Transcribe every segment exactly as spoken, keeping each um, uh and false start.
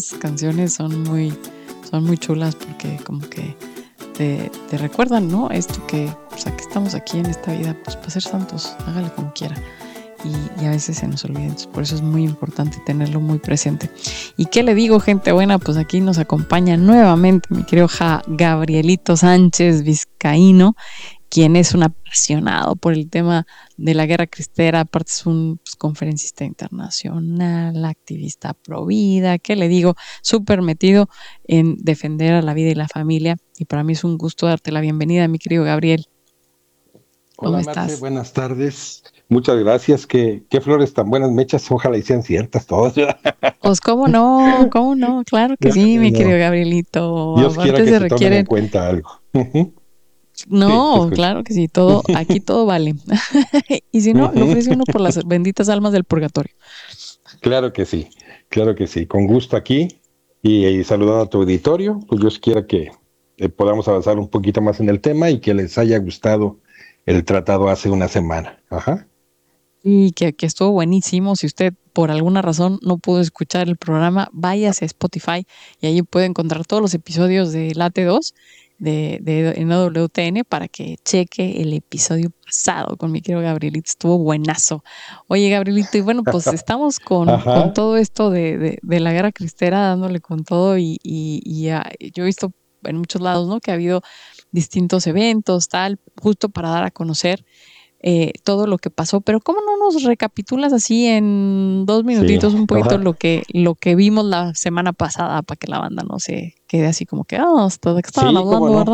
canciones son muy, son muy chulas porque como que te, te recuerdan, ¿no? Esto que, pues, aquí estamos aquí en esta vida, pues para ser santos, hágale como quiera. Y, y a veces se nos olvida, entonces por eso es muy importante tenerlo muy presente. ¿Y qué le digo, gente buena? Pues aquí nos acompaña nuevamente mi querido ja, Gabrielito Sánchez Vizcaíno, quien es un apasionado por el tema de la guerra cristera, aparte es un pues, conferencista internacional, activista pro vida, ¿qué le digo? Súper metido en defender a la vida y la familia, y para mí es un gusto darte la bienvenida, mi querido Gabriel. ¿Cómo Hola Marce, estás? buenas tardes. Muchas gracias. Qué, qué flores tan buenas mechas. Ojalá y sean ciertas todas. Pues cómo no, cómo no, claro que No, sí, no, mi querido no. Gabrielito. Dios quiera Aparte que se se tomen en requieren, cuenta algo. Ujú. Sí, te no, escucho. claro que sí, todo, aquí todo vale. Y si no, lo Ujú. ofrece uno por las benditas almas del purgatorio. Claro que sí, claro que sí. Con gusto aquí y, y saludando a tu auditorio, pues Dios quiera que eh, podamos avanzar un poquito más en el tema y que les haya gustado el tratado hace una semana. Ajá. Y que, que estuvo buenísimo. Si usted por alguna razón no pudo escuchar el programa, váyase a Spotify y ahí puede encontrar todos los episodios de Late dos de, de N W T N para que cheque el episodio pasado con mi querido Gabrielito. Estuvo buenazo. Oye, Gabrielito, y bueno, pues estamos con, con Ajá. todo esto de, de, de la guerra cristera, dándole con todo y, y, y ah, yo he visto en muchos lados, ¿no? Que ha habido distintos eventos, tal, justo para dar a conocer eh, todo lo que pasó, pero ¿cómo no nos recapitulas así en dos Sí. minutitos un poquito Ajá. lo que, lo que vimos la semana pasada para que la banda no se quede así como que, ah, hasta de qué estaban Sí, cómo hablando, no. ¿verdad?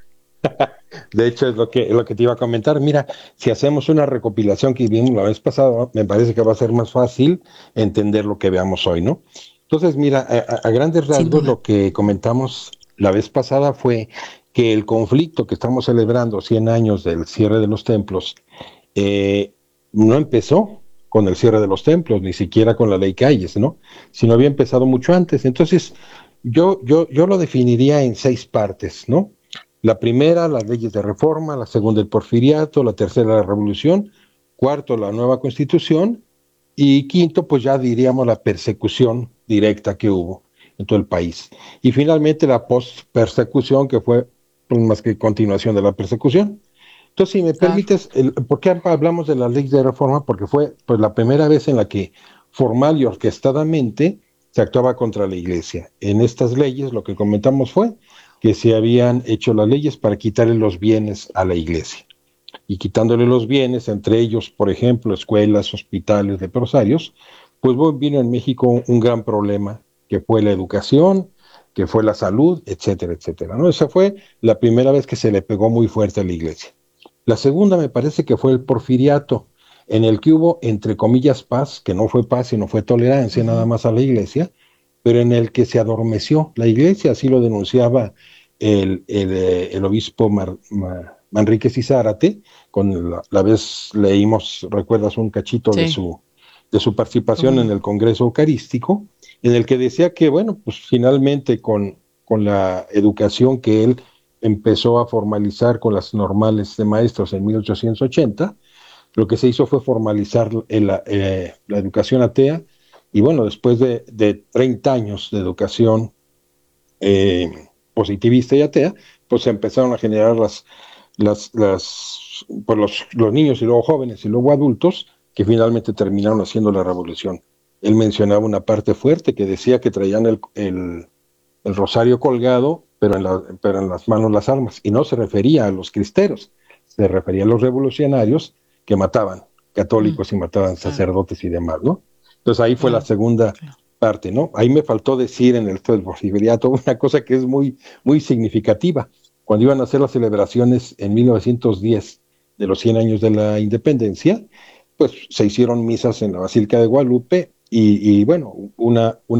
De hecho, es lo que, lo que te iba a comentar. Mira, si hacemos una recopilación que vimos la vez pasada, me parece que va a ser más fácil entender lo que veamos hoy, ¿no? Entonces, mira, a, a grandes Sin rasgos, duda. lo que comentamos la vez pasada fue que el conflicto que estamos celebrando, cien años del cierre de los templos, eh, no empezó con el cierre de los templos, ni siquiera con la ley Calles, ¿no? Sino había empezado mucho antes. Entonces, yo, yo, yo lo definiría en seis partes, ¿no? La primera, las leyes de reforma; la segunda, el porfiriato; la tercera, la revolución; cuarto, la nueva constitución; y quinto, pues ya diríamos la persecución directa que hubo en todo el país. Y finalmente la post-persecución, que fue pues, más que continuación de la persecución. Entonces, si me Claro. permites, el, ¿por qué hablamos de la ley de reforma? Porque fue pues, la primera vez en la que formal y orquestadamente se actuaba contra la iglesia. En estas leyes lo que comentamos fue que se habían hecho las leyes para quitarle los bienes a la iglesia. Y quitándole los bienes, entre ellos, por ejemplo, escuelas, hospitales, leprosarios, pues bueno, vino en México un gran problema, que fue la educación, que fue la salud, etcétera, etcétera, ¿no? Esa fue la primera vez que se le pegó muy fuerte a la iglesia. La segunda me parece que fue el porfiriato, en el que hubo, entre comillas, paz, que no fue paz, sino fue tolerancia nada Ujú. más a la iglesia, pero en el que se adormeció la iglesia, así lo denunciaba el, el, eh, el obispo Mar, Mar, Manríquez y Zárate, con la, la vez leímos, recuerdas, un cachito de Sí, su, de su cómo participación en no. el Congreso Eucarístico, en el que decía que, bueno, pues finalmente con, con la educación que él empezó a formalizar con las normales de maestros en mil ochocientos ochenta, lo que se hizo fue formalizar el, eh, la educación atea, y bueno, después de, de treinta años de educación eh, positivista y atea, pues se empezaron a generar las, las, las pues los, los niños y luego jóvenes y luego adultos que finalmente terminaron haciendo la revolución. Él mencionaba una parte fuerte que decía que traían el, el, el rosario colgado, pero en, la, pero en las manos las armas, y no se refería a los cristeros, se refería a los revolucionarios que mataban Mm, católicos y mataban claro, sacerdotes y demás, ¿no? Entonces ahí fue la claro, segunda claro. parte, ¿no? Ahí me faltó decir en el del porfiriato una cosa que es muy, muy significativa. Cuando iban a hacer las celebraciones en mil novecientos diez de los cien años de la independencia, pues se hicieron misas en la Basílica de Guadalupe y, y bueno, una, una